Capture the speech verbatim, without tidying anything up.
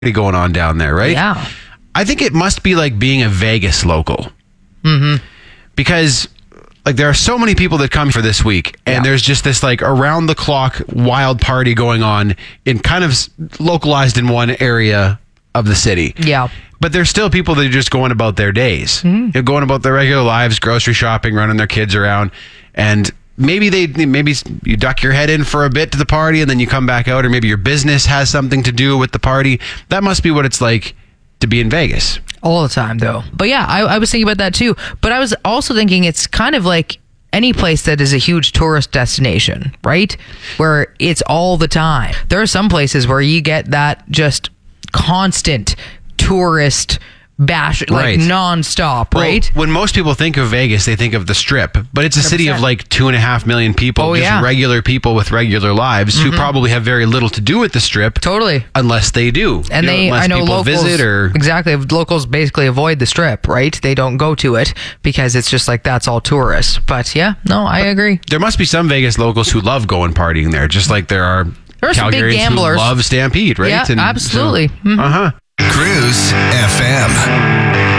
going on down there, right? Yeah. I think it must be like being a Vegas local. Mm-hmm. Because like there are so many people that come for this week, and yeah. there's just this like around the clock wild party going on in kind of localized in one area of the city. Yeah. But there's still people that are just going about their days, mm-hmm. you know, going about their regular lives, grocery shopping, running their kids around, and maybe they maybe you duck your head in for a bit to the party and then you come back out, or maybe your business has something to do with the party. That must be what it's like to be in Vegas. All the time, though. But yeah, I, I was thinking about that too. But I was also thinking it's kind of like any place that is a huge tourist destination, right? Where it's all the time. There are some places where you get that just constant tourist bash, like right. nonstop, well, right? When most people think of Vegas, they think of the Strip, but it's a city of like two and a half million people, oh, just yeah. regular people with regular lives mm-hmm. who probably have very little to do with the Strip. Totally. Unless they do. And you they, know, I know people locals, visit or... exactly, locals basically avoid the Strip, right? They don't go to it because it's just like, that's all tourists. But yeah, no, I agree. There must be some Vegas locals who love going partying there, just like there are there are some big gamblers who love Stampede, right? Yeah, and absolutely. So, mm-hmm. Uh-huh. Cruise F M.